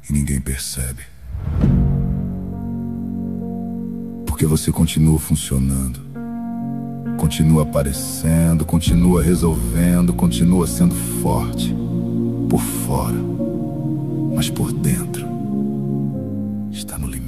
e ninguém percebe. Porque você continua funcionando, continua aparecendo, continua resolvendo, continua sendo forte por fora, mas por dentro está no limite.